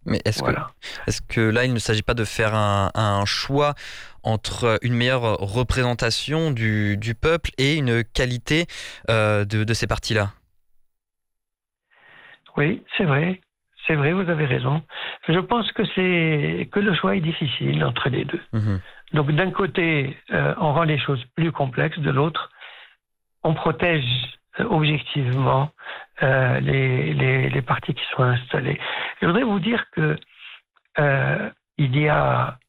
Mais Voilà. est-ce que là, il ne s'agit pas de faire un choix entre une meilleure représentation du peuple et une qualité de ces partis-là? Oui, c'est vrai. C'est vrai, vous avez raison. Je pense que le choix est difficile entre les deux. Mhm. Donc d'un côté, on rend les choses plus complexes, de l'autre, on protège objectivement les partis qui sont installés. Je voudrais vous dire que il y a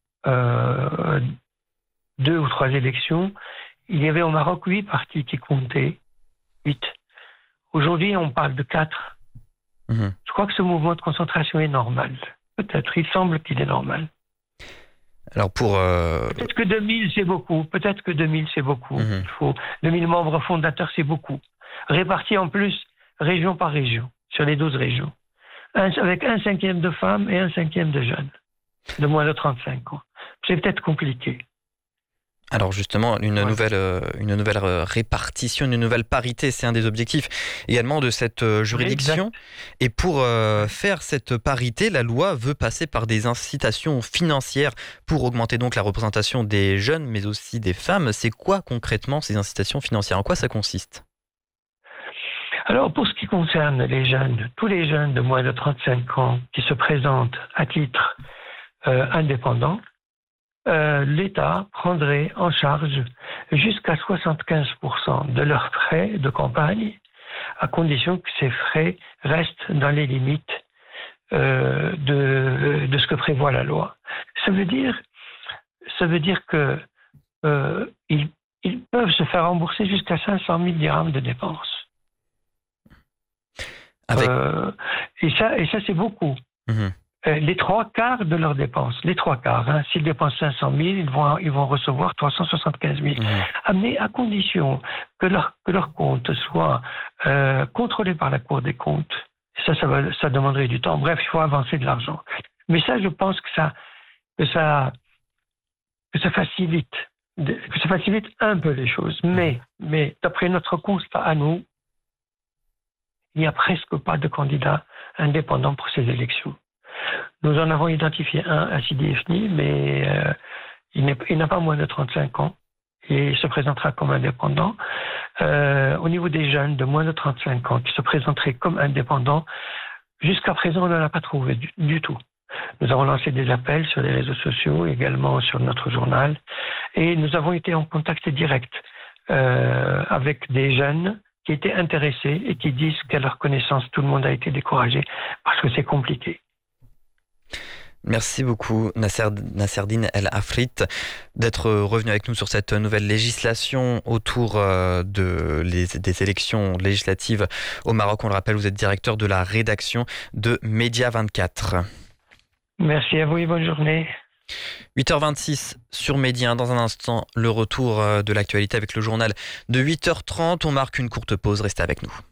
2 ou 3 élections, il y avait au Maroc 8 partis qui comptaient, 8. Aujourd'hui, on parle de 4. Mhm. Je crois que ce mouvement de concentration est normal. Peut-être, il semble qu'il est normal. Alors pour... Peut-être que 2000, c'est beaucoup. Peut-être que 2000, c'est beaucoup. Mhm. Il faut 2000 membres fondateurs, c'est beaucoup. Répartis en plus, région par région, sur les 12 régions. Avec 1/5 de femmes et 1/5 de jeunes, de moins de 35 ans. C'est peut-être compliqué. Alors justement, Voilà. une nouvelle répartition, une nouvelle parité, c'est un des objectifs également de cette juridiction. Exact. Et pour faire cette parité, la loi veut passer par des incitations financières pour augmenter donc la représentation des jeunes, mais aussi des femmes. C'est quoi concrètement ces incitations financières? En quoi ça consiste? Alors, pour ce qui concerne les jeunes, tous les jeunes de moins de 35 ans qui se présentent à titre indépendant, l'État prendrait en charge jusqu'à 75% de leurs frais de campagne, à condition que ces frais restent dans les limites de ce que prévoit la loi. Ça veut dire que ils peuvent se faire rembourser jusqu'à 500 000 dirhams de dépenses. Avec... Et ça, c'est beaucoup. Mhm. Les 3/4 de leurs dépenses, les 3/4, hein, s'ils dépensent 500 000, ils vont recevoir 375 000. Mais à condition que leur compte soit contrôlé par la Cour des comptes. Ça demanderait du temps. Bref, il faut avancer de l'argent. Mais ça, je pense que ça facilite un peu les choses. Mais d'après notre constat à nous, il n'y a presque pas de candidats indépendants pour ces élections. Nous en avons identifié un à Sidi Ifni, mais il n'a pas moins de 35 ans et il se présentera comme indépendant. Au niveau des jeunes de moins de 35 ans qui se présenteraient comme indépendants, jusqu'à présent, on n'en a pas trouvé du tout. Nous avons lancé des appels sur les réseaux sociaux, également sur notre journal, et nous avons été en contact direct avec des jeunes qui étaient intéressés et qui disent qu'à leur connaissance, tout le monde a été découragé parce que c'est compliqué. Merci beaucoup Nasserdine El Afrit d'être revenu avec nous sur cette nouvelle législation autour des élections législatives au Maroc. On le rappelle, vous êtes directeur de la rédaction de Média 24. Merci à vous et bonne journée. 8h26 sur Média. Dans un instant, le retour de l'actualité avec le journal de 8h30. On marque une courte pause. Restez avec nous.